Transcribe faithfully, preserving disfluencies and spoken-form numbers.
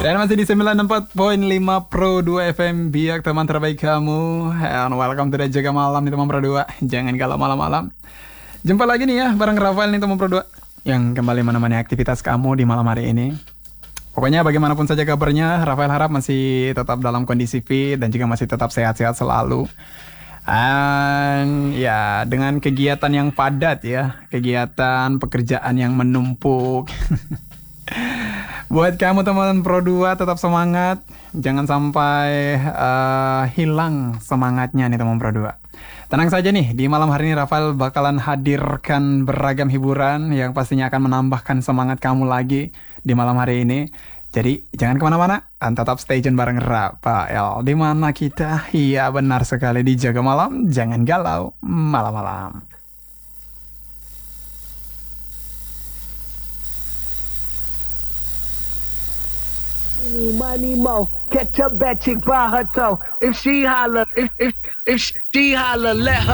Dan masih di sembilan puluh empat koma lima Pro dua F M, biak teman terbaik kamu. And welcome to the Jaga Malam nih teman Pro dua. Jangan galau malam-malam. Jumpa lagi nih ya bareng Rafael nih teman Pro dua, yang kembali menemani aktivitas kamu di malam hari ini. Pokoknya bagaimanapun saja kabarnya, Rafael harap masih tetap dalam kondisi fit dan juga masih tetap sehat-sehat selalu. Dan ya dengan kegiatan yang padat ya, kegiatan pekerjaan yang menumpuk. Buat kamu teman Pro dua tetap semangat, jangan sampai uh, hilang semangatnya nih teman Pro dua. Tenang saja nih, di malam hari ini Rafael bakalan hadirkan beragam hiburan yang pastinya akan menambahkan semangat kamu lagi di malam hari ini. Jadi jangan kemana-mana, dan tetap stay tune bareng Rafael. Di mana kita, iya benar sekali, di Jaga Malam, jangan galau malam-malam. Money mo, catch a bad chick by her toe. If she holler, if if if she holler, let her.